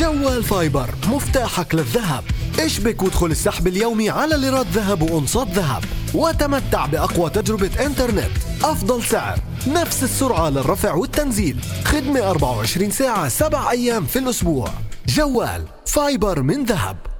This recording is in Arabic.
جوال فايبر، مفتاحك للذهب. اشبك وادخل السحب اليومي على ليرات ذهب وأنصات ذهب، وتمتع بأقوى تجربة انترنت، أفضل سعر، نفس السرعة للرفع والتنزيل، خدمة 24 ساعة 7 أيام في الأسبوع. جوال فايبر من ذهب.